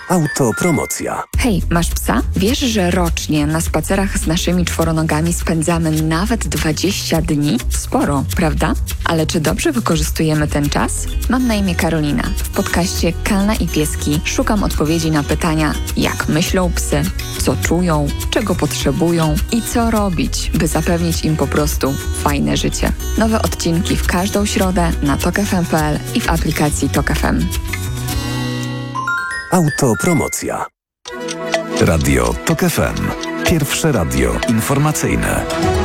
Autopromocja. Hej, masz psa? Wiesz, że rocznie na spacerach z naszymi czworonogami spędzamy nawet 20 dni? Sporo, prawda? Ale czy dobrze wykorzystujemy ten czas? Mam na imię Karolina. W podcaście Kalna i Pieski szukam odpowiedzi na pytania, jak myślą psy, co czują, czego potrzebują i co robić, by zapewnić im po prostu fajne życie. Nowe odcinki w każdą środę na tokfm.pl i w aplikacji Tok FM. Autopromocja. Radio Tok FM. Pierwsze radio informacyjne.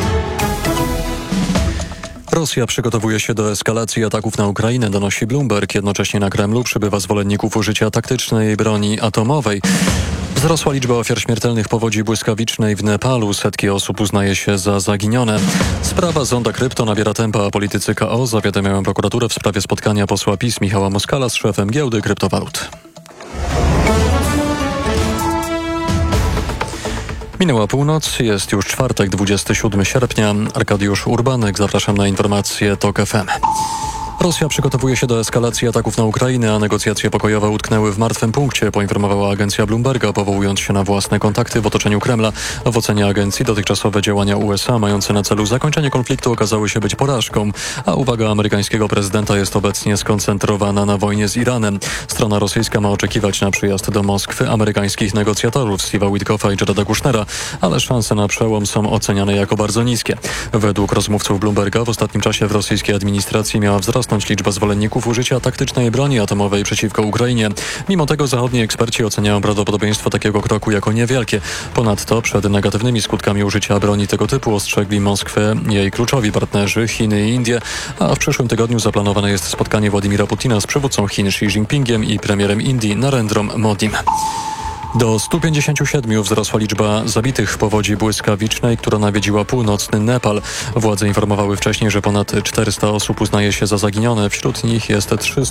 Rosja przygotowuje się do eskalacji ataków na Ukrainę, donosi Bloomberg. Jednocześnie na Kremlu przybywa zwolenników użycia taktycznej broni atomowej. Wzrosła liczba ofiar śmiertelnych powodzi błyskawicznej w Nepalu. Setki osób uznaje się za zaginione. Sprawa Zonda Krypto nabiera tempa, a politycy KO zawiadamiają prokuraturę w sprawie spotkania posła PiS Michała Moskala z szefem giełdy kryptowalut. Minęła północ, jest już czwartek, 27 sierpnia. Arkadiusz Urbanek, zapraszam na informacje Tok FM. Rosja przygotowuje się do eskalacji ataków na Ukrainę, a negocjacje pokojowe utknęły w martwym punkcie, poinformowała agencja Bloomberga, powołując się na własne kontakty w otoczeniu Kremla. W ocenie agencji dotychczasowe działania USA mające na celu zakończenie konfliktu okazały się być porażką, a uwaga amerykańskiego prezydenta jest obecnie skoncentrowana na wojnie z Iranem. Strona rosyjska ma oczekiwać na przyjazd do Moskwy amerykańskich negocjatorów Steve'a Witkoffa i Jareda Kushnera, ale szanse na przełom są oceniane jako bardzo niskie. Według rozmówców Bloomberga w ostatnim czasie w rosyjskiej administracji miała wzrosnąć liczba zwolenników użycia taktycznej broni atomowej przeciwko Ukrainie. Mimo tego zachodni eksperci oceniają prawdopodobieństwo takiego kroku jako niewielkie. Ponadto przed negatywnymi skutkami użycia broni tego typu ostrzegli Moskwę jej kluczowi partnerzy Chiny i Indie, a w przyszłym tygodniu zaplanowane jest spotkanie Władimira Putina z przywódcą Chin Xi Jinpingiem i premierem Indii Narendrom Modim. Do 157 wzrosła liczba zabitych w powodzi błyskawicznej, która nawiedziła północny Nepal. Władze informowały wcześniej, że ponad 400 osób uznaje się za zaginione. Wśród nich jest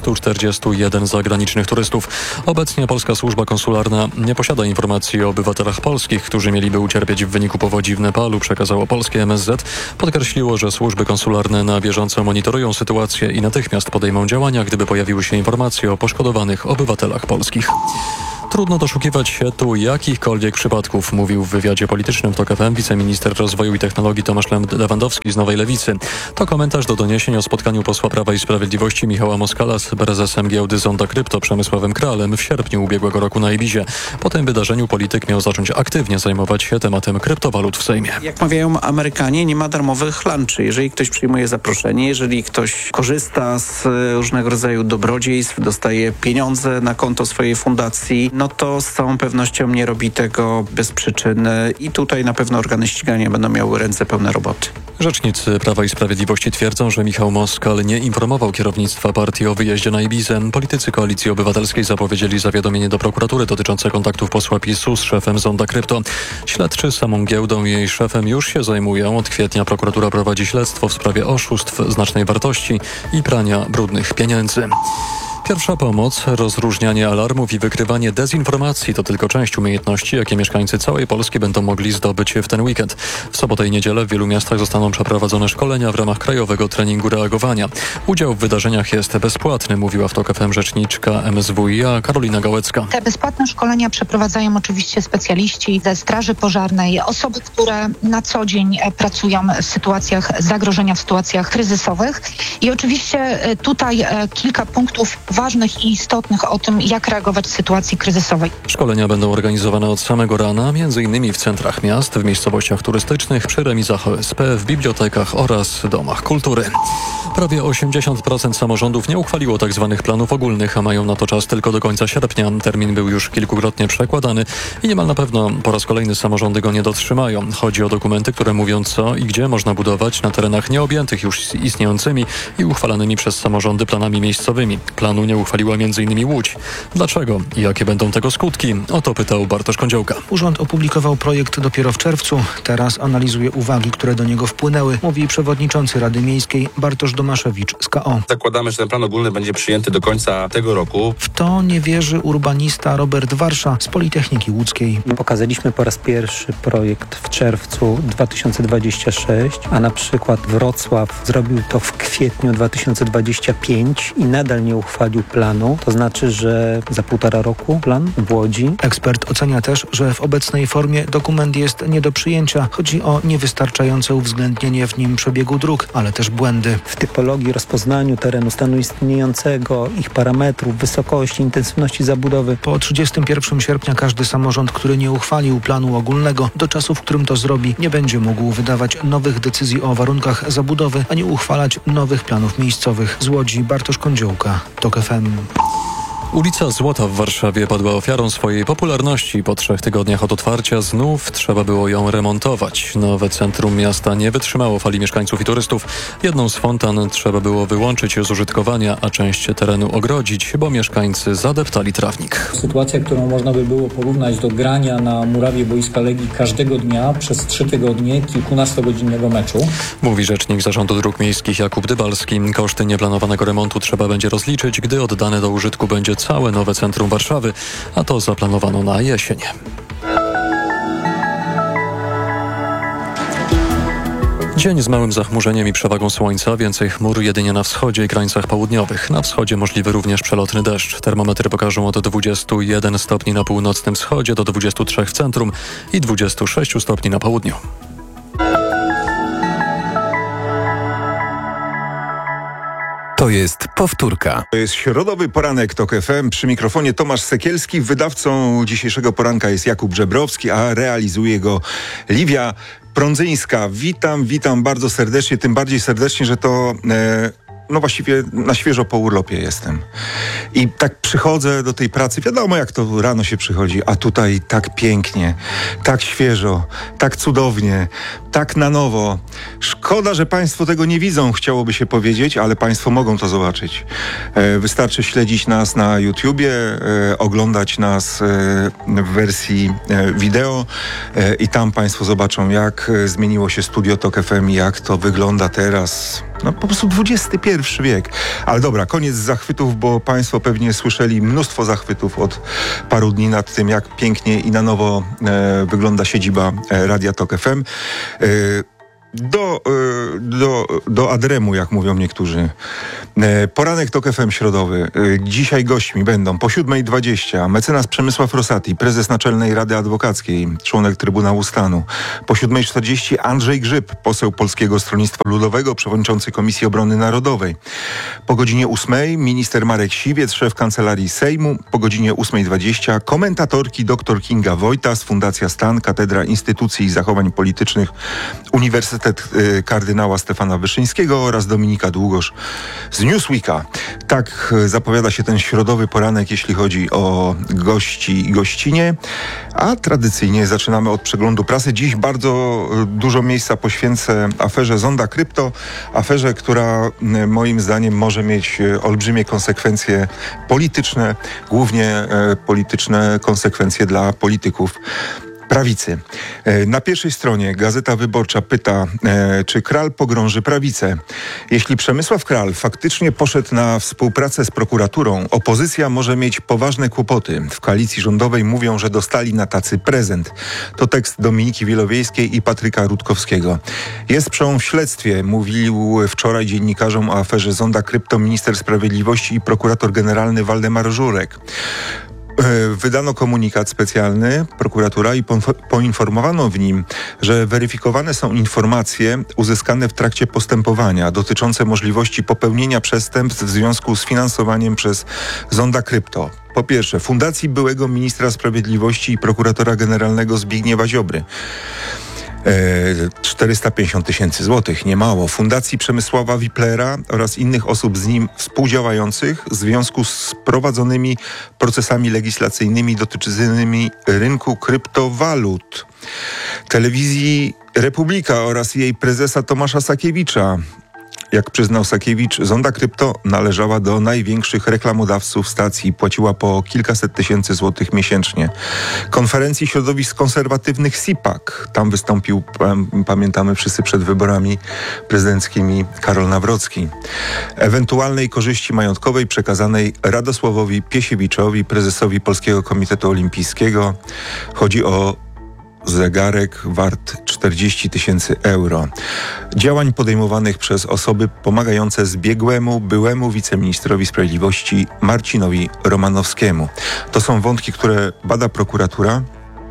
341 zagranicznych turystów. Obecnie polska służba konsularna nie posiada informacji o obywatelach polskich, którzy mieliby ucierpieć w wyniku powodzi w Nepalu, przekazało polskie MSZ. Podkreśliło, że służby konsularne na bieżąco monitorują sytuację i natychmiast podejmą działania, gdyby pojawiły się informacje o poszkodowanych obywatelach polskich. Trudno doszukiwać się tu jakichkolwiek przypadków, mówił w wywiadzie politycznym w Tok FM wiceminister rozwoju i technologii Tomasz Lewandowski z Nowej Lewicy. To komentarz do doniesień o spotkaniu posła Prawa i Sprawiedliwości Michała Moskala z prezesem giełdy Zonda Krypto Przemysławem Kralem w sierpniu ubiegłego roku na Ibizie. Po tym wydarzeniu polityk miał zacząć aktywnie zajmować się tematem kryptowalut w Sejmie. Jak mawiają Amerykanie, nie ma darmowych lunchy. Jeżeli ktoś przyjmuje zaproszenie, jeżeli ktoś korzysta z różnego rodzaju dobrodziejstw, dostaje pieniądze na konto swojej fundacji, no to z całą pewnością nie robi tego bez przyczyny i tutaj na pewno organy ścigania będą miały ręce pełne roboty. Rzecznicy Prawa i Sprawiedliwości twierdzą, że Michał Moskal nie informował kierownictwa partii o wyjeździe na Ibizę. Politycy Koalicji Obywatelskiej zapowiedzieli zawiadomienie do prokuratury dotyczące kontaktów posła PiS-u z szefem Zonda Krypto. Śledczy samą giełdą i jej szefem już się zajmują. Od kwietnia prokuratura prowadzi śledztwo w sprawie oszustw znacznej wartości i prania brudnych pieniędzy. Pierwsza pomoc, rozróżnianie alarmów i wykrywanie dezinformacji to tylko część umiejętności, jakie mieszkańcy całej Polski będą mogli zdobyć w ten weekend. W sobotę i niedzielę w wielu miastach zostaną przeprowadzone szkolenia w ramach krajowego treningu reagowania. Udział w wydarzeniach jest bezpłatny, mówiła w Tok FM rzeczniczka MSWiA Karolina Gałecka. Te bezpłatne szkolenia przeprowadzają oczywiście specjaliści ze Straży Pożarnej, osoby, które na co dzień pracują w sytuacjach zagrożenia, w sytuacjach kryzysowych. I oczywiście tutaj kilka punktów ważnych i istotnych o tym, jak reagować w sytuacji kryzysowej. Szkolenia będą organizowane od samego rana, m.in. w centrach miast, w miejscowościach turystycznych, przy remizach OSP, w bibliotekach oraz domach kultury. Prawie 80% samorządów nie uchwaliło tzw. planów ogólnych, a mają na to czas tylko do końca sierpnia. Termin był już kilkukrotnie przekładany i niemal na pewno po raz kolejny samorządy go nie dotrzymają. Chodzi o dokumenty, które mówią co i gdzie można budować na terenach nieobjętych już istniejącymi i uchwalanymi przez samorządy planami miejscowymi. Planu nie uchwaliła m.in. Łódź. Dlaczego i jakie będą tego skutki? O to pytał Bartosz Kądziołka. Urząd opublikował projekt dopiero w czerwcu. Teraz analizuje uwagi, które do niego wpłynęły, mówi przewodniczący Rady Miejskiej Bartosz Domaszewicz z KO. Zakładamy, że ten plan ogólny będzie przyjęty do końca tego roku. W to nie wierzy urbanista Robert Warsza z Politechniki Łódzkiej. Pokazaliśmy po raz pierwszy projekt w czerwcu 2026, a na przykład Wrocław zrobił to w kwietniu kwietniu 2025 i nadal nie uchwalił planu. To znaczy, że za 1,5 roku plan w Łodzi. Ekspert ocenia też, że w obecnej formie dokument jest nie do przyjęcia. Chodzi o niewystarczające uwzględnienie w nim przebiegu dróg, ale też błędy. W typologii, rozpoznaniu terenu, stanu istniejącego, ich parametrów, wysokości, intensywności zabudowy. Po 31 sierpnia każdy samorząd, który nie uchwalił planu ogólnego, do czasu, w którym to zrobi, nie będzie mógł wydawać nowych decyzji o warunkach zabudowy, ani uchwalać nowych planów miejscowych. Z Łodzi Bartosz Kądziołka, TOK FM. Ulica Złota w Warszawie padła ofiarą swojej popularności. Po 3 tygodniach od otwarcia znów trzeba było ją remontować. Nowe centrum miasta nie wytrzymało fali mieszkańców i turystów. Jedną z fontan trzeba było wyłączyć z użytkowania, a część terenu ogrodzić, bo mieszkańcy zadeptali trawnik. Sytuacja, którą można by było porównać do grania na murawie boiska Legii każdego dnia przez 3 tygodnie kilkunastogodzinnego meczu. Mówi rzecznik Zarządu Dróg Miejskich Jakub Dybalski. Koszty nieplanowanego remontu trzeba będzie rozliczyć, gdy oddane do użytku będzie całe nowe centrum Warszawy, a to zaplanowano na jesień. Dzień z małym zachmurzeniem i przewagą słońca, więcej chmur jedynie na wschodzie i krańcach południowych. Na wschodzie możliwy również przelotny deszcz. Termometry pokażą od 21 stopni na północnym wschodzie do 23 w centrum i 26 stopni na południu. To jest powtórka. To jest środowy poranek TOK FM. Przy mikrofonie Tomasz Sekielski. Wydawcą dzisiejszego poranka jest Jakub Żebrowski, a realizuje go Liwia Prądzyńska. Witam bardzo serdecznie. Tym bardziej serdecznie, że to... właściwie na świeżo po urlopie jestem. I tak przychodzę do tej pracy, wiadomo jak to rano się przychodzi, a tutaj tak pięknie, tak świeżo, tak cudownie, tak na nowo. Szkoda, że Państwo tego nie widzą, chciałoby się powiedzieć, ale Państwo mogą to zobaczyć. Wystarczy śledzić nas na YouTubie, oglądać nas w wersji wideo i tam Państwo zobaczą, jak zmieniło się studio TOK FM i jak to wygląda teraz. No po prostu XXI wiek. Ale dobra, koniec zachwytów, bo Państwo pewnie słyszeli mnóstwo zachwytów od paru dni nad tym, jak pięknie i na nowo wygląda siedziba Radia TOK FM. Do Adremu, jak mówią niektórzy. Poranek TOK FM środowy. Dzisiaj gośćmi będą po 7:20 mecenas Przemysław Rosati, prezes Naczelnej Rady Adwokackiej, członek Trybunału Stanu. Po 7:40 Andrzej Grzyb, poseł Polskiego Stronnictwa Ludowego, przewodniczący Komisji Obrony Narodowej. Po godzinie 8:00 minister Marek Siwiec, szef Kancelarii Sejmu. Po godzinie 8:20 komentatorki dr Kinga Wojtas, Fundacja Stan, Katedra Instytucji i Zachowań Politycznych Uniwersytet kardynała Stefana Wyszyńskiego oraz Dominika Długosz z Newsweeka. Tak zapowiada się ten środowy poranek, jeśli chodzi o gości i gościnie. A tradycyjnie zaczynamy od przeglądu prasy. Dziś bardzo dużo miejsca poświęcę aferze Zonda Krypto. Aferze, która moim zdaniem może mieć olbrzymie konsekwencje polityczne, głównie polityczne konsekwencje dla polityków prawicy. Na pierwszej stronie Gazeta Wyborcza pyta, czy Kral pogrąży prawicę. Jeśli Przemysław Kral faktycznie poszedł na współpracę z prokuraturą, opozycja może mieć poważne kłopoty. W koalicji rządowej mówią, że dostali na tacy prezent. To tekst Dominiki Wielowiejskiej i Patryka Rutkowskiego. Jest przełom w śledztwie, mówił wczoraj dziennikarzom o aferze Zonda Krypto minister sprawiedliwości i prokurator generalny Waldemar Żurek. Wydano komunikat specjalny, prokuratura, i poinformowano w nim, że weryfikowane są informacje uzyskane w trakcie postępowania dotyczące możliwości popełnienia przestępstw w związku z finansowaniem przez Zonda Krypto. Po pierwsze, Fundacji byłego ministra sprawiedliwości i prokuratora generalnego Zbigniewa Ziobry. 450 000 złotych, niemało. Fundacji Przemysława Wiplera oraz innych osób z nim współdziałających w związku z prowadzonymi procesami legislacyjnymi dotyczącymi rynku kryptowalut. Telewizji Republika oraz jej prezesa Tomasza Sakiewicza. Jak przyznał Sakiewicz, Zonda Krypto należała do największych reklamodawców stacji i płaciła po kilkaset tysięcy złotych miesięcznie. Konferencji środowisk konserwatywnych SIPAK. Tam wystąpił, pamiętamy wszyscy, przed wyborami prezydenckimi Karol Nawrocki. Ewentualnej korzyści majątkowej przekazanej Radosławowi Piesiewiczowi, prezesowi Polskiego Komitetu Olimpijskiego. Chodzi o zegarek wart 40 000 euro. Działań podejmowanych przez osoby pomagające zbiegłemu, byłemu wiceministrowi sprawiedliwości Marcinowi Romanowskiemu. To są wątki, które bada prokuratura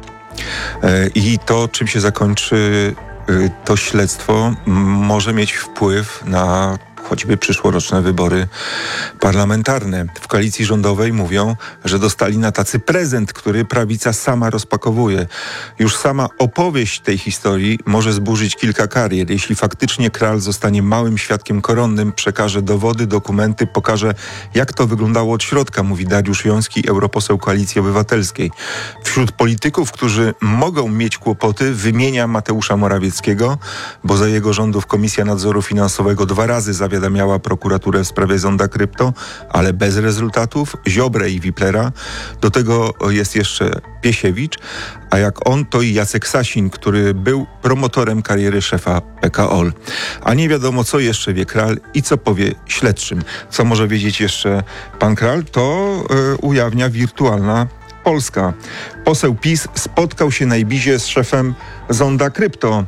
i to, czym się zakończy to śledztwo, może mieć wpływ na choćby przyszłoroczne wybory parlamentarne. W koalicji rządowej mówią, że dostali na tacy prezent, który prawica sama rozpakowuje. Już sama opowieść tej historii może zburzyć kilka karier. Jeśli faktycznie Kral zostanie małym świadkiem koronnym, przekaże dowody, dokumenty, pokaże, jak to wyglądało od środka, mówi Dariusz Joński, europoseł Koalicji Obywatelskiej. Wśród polityków, którzy mogą mieć kłopoty, wymienia Mateusza Morawieckiego, bo za jego rządów Komisja Nadzoru Finansowego 2 razy zawiadamiała prokuraturę w sprawie Zonda Krypto, ale bez rezultatów, Ziobrę i Wiplera. Do tego jest jeszcze Piesiewicz, a jak on, to i Jacek Sasin, który był promotorem kariery szefa PKOL. A nie wiadomo, co jeszcze wie Kral i co powie śledczym. Co może wiedzieć jeszcze pan Kral, to ujawnia wirtualna Polska. Poseł PiS spotkał się na Ibizie z szefem Zonda Krypto.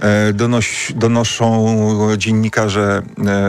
Donoszą dziennikarze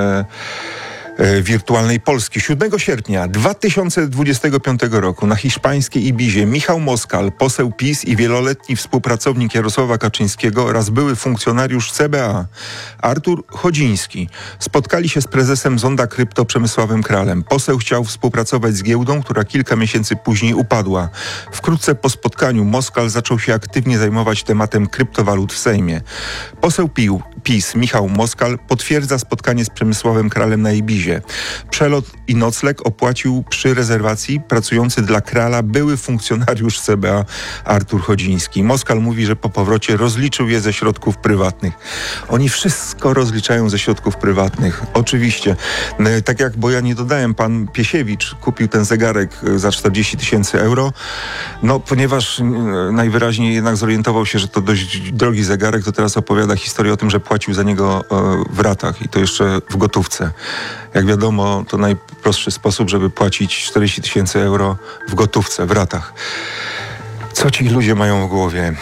Wirtualnej Polski. 7 sierpnia 2025 roku na hiszpańskiej Ibizie Michał Moskal, poseł PiS i wieloletni współpracownik Jarosława Kaczyńskiego oraz były funkcjonariusz CBA Artur Chodziński spotkali się z prezesem Zonda Krypto Przemysławem Kralem. Poseł chciał współpracować z giełdą, która kilka miesięcy później upadła. Wkrótce po spotkaniu Moskal zaczął się aktywnie zajmować tematem kryptowalut w Sejmie. Poseł PiS Michał Moskal potwierdza spotkanie z Przemysławem Kralem na Ibizie. Przelot i nocleg opłacił przy rezerwacji pracujący dla Krala były funkcjonariusz CBA Artur Chodziński. Moskal mówi, że po powrocie rozliczył je ze środków prywatnych. Oni wszystko rozliczają ze środków prywatnych. Oczywiście. Tak jak, bo ja nie dodałem, pan Piesiewicz kupił ten zegarek za 40 000 euro. No, ponieważ najwyraźniej jednak zorientował się, że to dość drogi zegarek, to teraz opowiada historię o tym, że płacił za niego w ratach i to jeszcze w gotówce. Jak wiadomo, to najprostszy sposób, żeby płacić 40 000 euro w gotówce, w ratach. Co ci ludzie mają w głowie?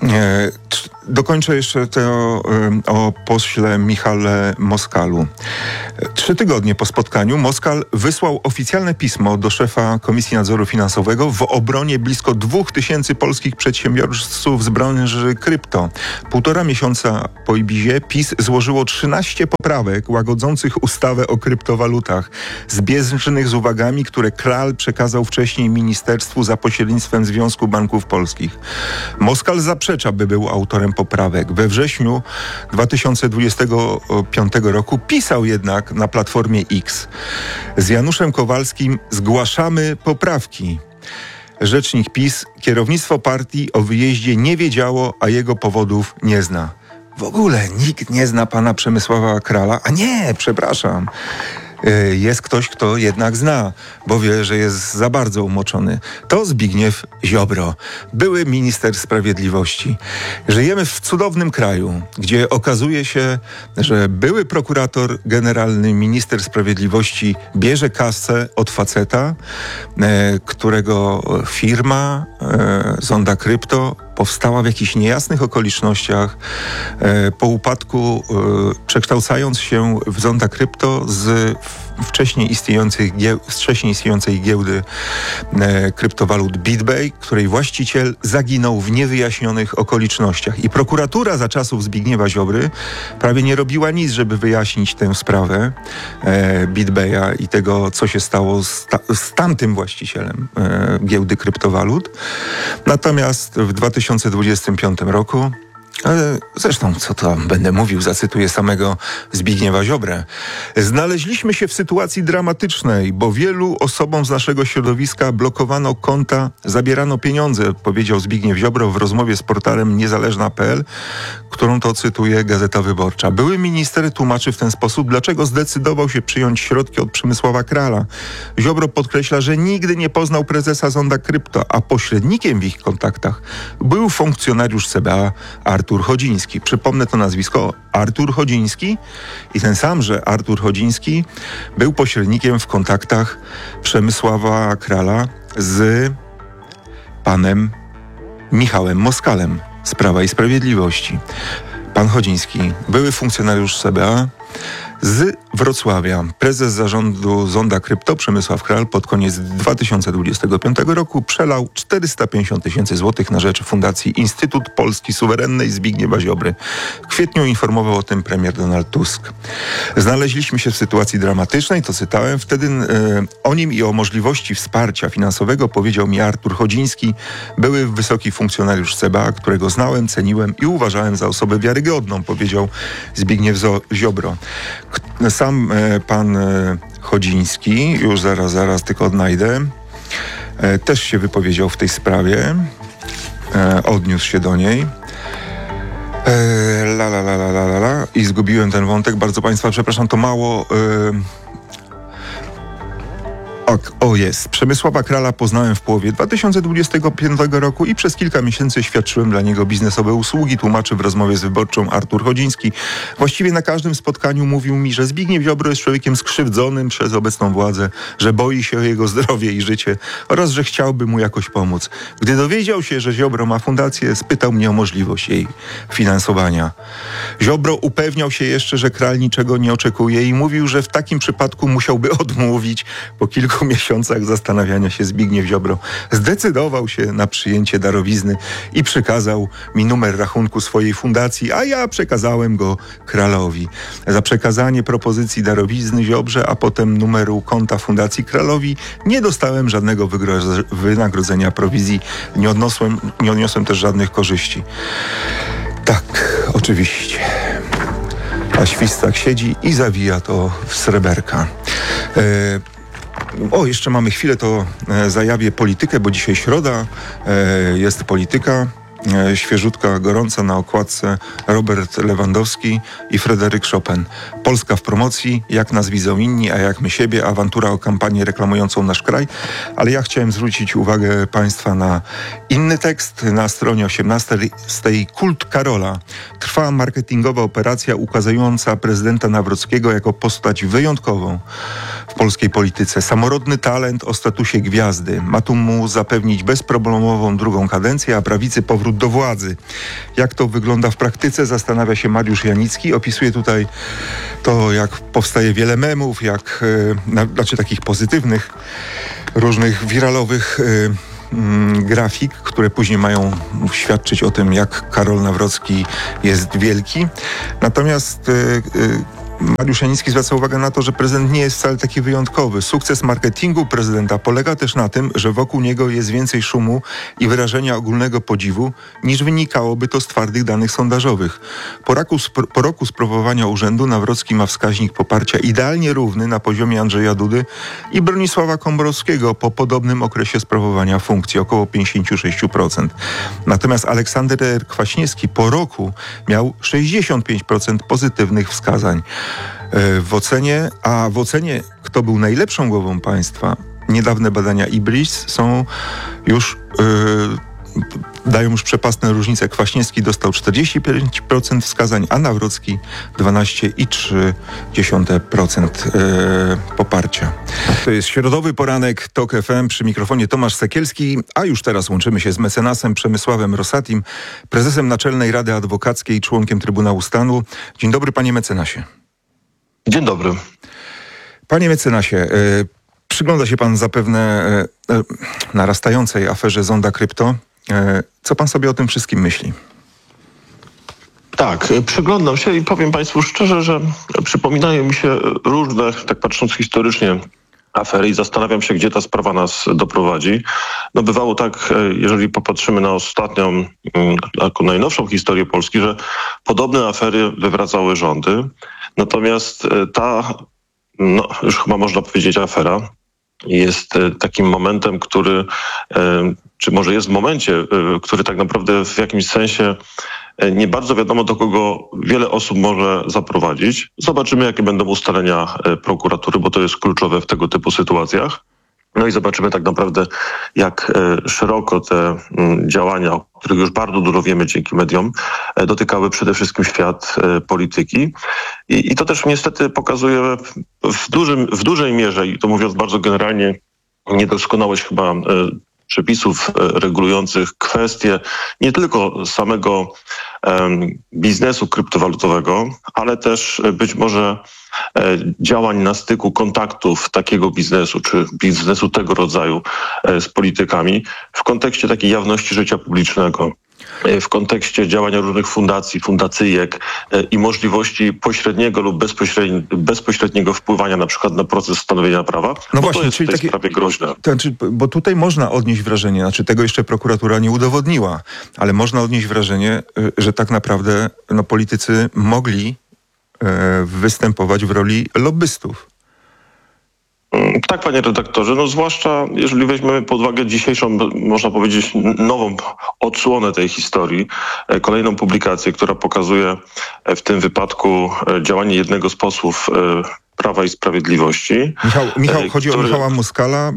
Dokończę jeszcze to o pośle Michale Moskalu. 3 tygodnie po spotkaniu Moskal wysłał oficjalne pismo do szefa Komisji Nadzoru Finansowego w obronie blisko 2000 polskich przedsiębiorców z branży krypto. 1,5 miesiąca po Ibizie PiS złożyło 13 poprawek łagodzących ustawę o kryptowalutach, zbieżnych z uwagami, które Kral przekazał wcześniej ministerstwu za pośrednictwem Związku Banków Polskich. Moskal zaprzecza, by był autorem poprawek. We wrześniu 2025 roku pisał jednak na Platformie X: z Januszem Kowalskim zgłaszamy poprawki. Rzecznik PiS: kierownictwo partii o wyjeździe nie wiedziało, a jego powodów nie zna. W ogóle nikt nie zna pana Przemysława Krala, a nie, przepraszam. Jest ktoś, kto jednak zna, bo wie, że jest za bardzo umoczony. To Zbigniew Ziobro, były minister sprawiedliwości. Żyjemy w cudownym kraju, gdzie okazuje się, że były prokurator generalny, minister sprawiedliwości bierze kasę od faceta, którego firma Zonda Krypto powstała w jakichś niejasnych okolicznościach, po przekształcając się w Zonda Krypto z wcześniej istniejącej giełdy kryptowalut BitBay, której właściciel zaginął w niewyjaśnionych okolicznościach. I prokuratura za czasów Zbigniewa Ziobry prawie nie robiła nic, żeby wyjaśnić tę sprawę BitBaya i tego, co się stało z tamtym właścicielem giełdy kryptowalut. Natomiast w 2025 roku, zresztą co tam będę mówił, zacytuję samego Zbigniewa Ziobrę: znaleźliśmy się w sytuacji dramatycznej, bo wielu osobom z naszego środowiska blokowano konta, zabierano pieniądze, powiedział Zbigniew Ziobro w rozmowie z portalem niezależna.pl, którą to cytuje Gazeta Wyborcza. Były minister tłumaczy w ten sposób, dlaczego zdecydował się przyjąć środki od Przemysława Krala. Ziobro podkreśla, że nigdy nie poznał prezesa Zonda Krypto, a pośrednikiem w ich kontaktach był funkcjonariusz CBA Artur Chodziński. Przypomnę to nazwisko: Artur Chodziński, i ten samże Artur Chodziński był pośrednikiem w kontaktach Przemysława Krala z panem Michałem Moskalem. z Prawa i Sprawiedliwości. Pan Chodziński, były funkcjonariusz CBA, z Wrocławia. Prezes zarządu Zonda Krypto Przemysław Kral pod koniec 2025 roku przelał 450 000 złotych na rzecz Fundacji Instytut Polski Suwerennej Zbigniewa Ziobry. W kwietniu informował o tym premier Donald Tusk. Znaleźliśmy się w sytuacji dramatycznej, to cytałem. Wtedy o nim i o możliwości wsparcia finansowego powiedział mi Artur Chodziński, były wysoki funkcjonariusz CBA, którego znałem, ceniłem i uważałem za osobę wiarygodną, powiedział Zbigniew Ziobro. Sam pan Chodziński, już zaraz tylko odnajdę, też się wypowiedział w tej sprawie, odniósł się do niej. I zgubiłem ten wątek, bardzo państwa przepraszam, to mało... jest. Przemysława Krala poznałem w połowie 2025 roku i przez kilka miesięcy świadczyłem dla niego biznesowe usługi, tłumaczy w rozmowie z Wyborczą Artur Chodziński. Właściwie na każdym spotkaniu mówił mi, że Zbigniew Ziobro jest człowiekiem skrzywdzonym przez obecną władzę, że boi się o jego zdrowie i życie oraz, że chciałby mu jakoś pomóc. Gdy dowiedział się, że Ziobro ma fundację, spytał mnie o możliwość jej finansowania. Ziobro upewniał się jeszcze, że Kral niczego nie oczekuje i mówił, że w takim przypadku musiałby odmówić. Po kilku miesiącach zastanawiania się Zbigniew Ziobro zdecydował się na przyjęcie darowizny i przekazał mi numer rachunku swojej fundacji, a ja przekazałem go Kralowi. Za przekazanie propozycji darowizny Ziobrze, a potem numeru konta fundacji Kralowi nie dostałem żadnego wynagrodzenia, prowizji, nie odniosłem też żadnych korzyści. Tak, oczywiście. A Świstak siedzi i zawija to w sreberka. Jeszcze mamy chwilę, to zajawię politykę, bo dzisiaj środa, jest polityka. Świeżutka, gorąca na okładce Robert Lewandowski i Fryderyk Chopin. Polska w promocji, jak nas widzą inni, a jak my siebie, awantura o kampanię reklamującą nasz kraj. Ale ja chciałem zwrócić uwagę państwa na inny tekst. Na stronie 18 z tej Kult Karola trwa marketingowa operacja ukazująca prezydenta Nawrockiego jako postać wyjątkową w polskiej polityce. Samorodny talent o statusie gwiazdy. Ma tu mu zapewnić bezproblemową drugą kadencję, a prawicy powrót do władzy. Jak to wygląda w praktyce, zastanawia się Mariusz Janicki. Opisuje tutaj to, jak powstaje wiele memów, takich pozytywnych, różnych wiralowych grafik, które później mają świadczyć o tym, jak Karol Nawrocki jest wielki. Natomiast Mariusz Janicki zwraca uwagę na to, że prezydent nie jest wcale taki wyjątkowy. Sukces marketingu prezydenta polega też na tym, że wokół niego jest więcej szumu i wyrażenia ogólnego podziwu, niż wynikałoby to z twardych danych sondażowych. Po roku sprawowania urzędu Nawrocki ma wskaźnik poparcia idealnie równy na poziomie Andrzeja Dudy i Bronisława Komorowskiego po podobnym okresie sprawowania funkcji, około 56%. Natomiast Aleksander Kwaśniewski po roku miał 65% pozytywnych wskazań. W ocenie, kto był najlepszą głową państwa, niedawne badania IBRIS dają już przepastne różnice. Kwaśniewski dostał 45% wskazań, a Nawrocki 12,3% poparcia. To jest środowy poranek TOK FM, przy mikrofonie Tomasz Sekielski, a już teraz łączymy się z mecenasem Przemysławem Rosatim, prezesem Naczelnej Rady Adwokackiej, członkiem Trybunału Stanu. Dzień dobry, panie mecenasie. Dzień dobry. Panie mecenasie, przygląda się pan zapewne narastającej aferze Zonda Krypto. Co pan sobie o tym wszystkim myśli? Tak, przyglądam się i powiem państwu szczerze, że przypominają mi się różne, tak patrząc historycznie, afery i zastanawiam się, gdzie ta sprawa nas doprowadzi. No bywało tak, jeżeli popatrzymy na ostatnią, najnowszą historię Polski, że podobne afery wywracały rządy. Natomiast już chyba można powiedzieć afera, jest takim momentem, czy może jest w momencie, który tak naprawdę w jakimś sensie nie bardzo wiadomo, do kogo wiele osób może zaprowadzić. Zobaczymy, jakie będą ustalenia prokuratury, bo to jest kluczowe w tego typu sytuacjach. No i zobaczymy tak naprawdę, jak szeroko te działania, o których już bardzo dużo wiemy dzięki mediom, dotykały przede wszystkim świat polityki. I to też niestety pokazuje w dużej mierze, i to mówiąc bardzo generalnie, niedoskonałość chyba przepisów regulujących kwestie nie tylko samego biznesu kryptowalutowego, ale też być może działań na styku kontaktów takiego biznesu, czy biznesu tego rodzaju z politykami w kontekście takiej jawności życia publicznego, w kontekście działania różnych fundacji, fundacyjek i możliwości pośredniego lub bezpośredniego wpływania na przykład na proces stanowienia prawa, no bo właśnie, to jest w tej sprawie groźne. To znaczy, bo tutaj można odnieść wrażenie, znaczy tego jeszcze prokuratura nie udowodniła, ale można odnieść wrażenie, że tak naprawdę politycy mogli występować w roli lobbystów. Tak, panie redaktorze, zwłaszcza jeżeli weźmiemy pod uwagę dzisiejszą, można powiedzieć, nową odsłonę tej historii, kolejną publikację, która pokazuje w tym wypadku działanie jednego z posłów Prawa i Sprawiedliwości. Michał, chodzi o Michała Muskala,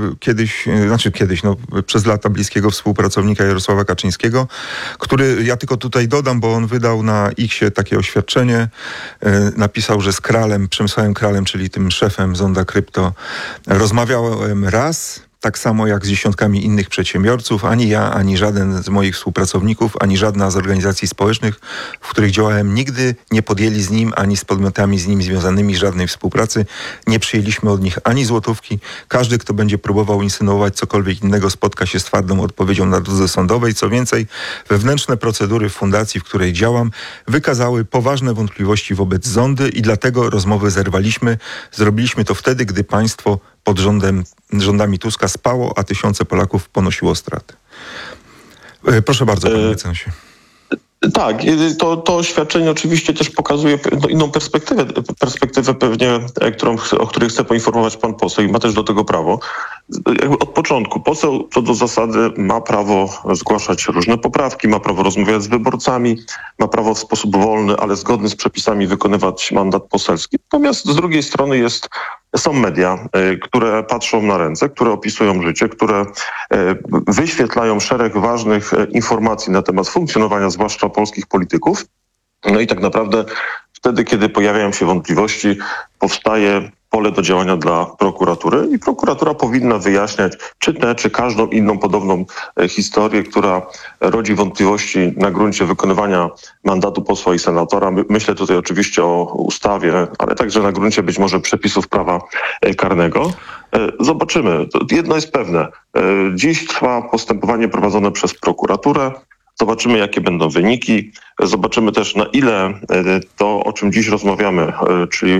przez lata bliskiego współpracownika Jarosława Kaczyńskiego, który, ja tylko tutaj dodam, bo on wydał na X-ie takie oświadczenie, napisał, że z Przemysławem Kralem, czyli tym szefem Zonda Krypto, rozmawiałem raz, tak samo jak z dziesiątkami innych przedsiębiorców. Ani ja, ani żaden z moich współpracowników, ani żadna z organizacji społecznych, w których działałem, nigdy nie podjęli z nim, ani z podmiotami z nim związanymi żadnej współpracy. Nie przyjęliśmy od nich ani złotówki. Każdy, kto będzie próbował insynuować cokolwiek innego, spotka się z twardą odpowiedzią na drodze sądowej. Co więcej, wewnętrzne procedury w fundacji, w której działam, wykazały poważne wątpliwości wobec Zondy i dlatego rozmowy zerwaliśmy. Zrobiliśmy to wtedy, gdy państwo pod rządami Tuska spało, a tysiące Polaków ponosiło straty. Proszę bardzo, panie mecenasie. Tak, to oświadczenie oczywiście też pokazuje inną perspektywę pewnie, o której chce poinformować pan poseł i ma też do tego prawo. Od początku poseł co do zasady ma prawo zgłaszać różne poprawki, ma prawo rozmawiać z wyborcami, ma prawo w sposób wolny, ale zgodny z przepisami wykonywać mandat poselski. Natomiast z drugiej strony są media, które patrzą na ręce, które opisują życie, które wyświetlają szereg ważnych informacji na temat funkcjonowania zwłaszcza polskich polityków. No i tak naprawdę wtedy, kiedy pojawiają się wątpliwości, powstaje pole do działania dla prokuratury i prokuratura powinna wyjaśniać czy każdą inną podobną historię, która rodzi wątpliwości na gruncie wykonywania mandatu posła i senatora. Myślę tutaj oczywiście o ustawie, ale także na gruncie być może przepisów prawa karnego. Zobaczymy. Jedno jest pewne. Dziś trwa postępowanie prowadzone przez prokuraturę. Zobaczymy, jakie będą wyniki. Zobaczymy też, na ile to, o czym dziś rozmawiamy, czyli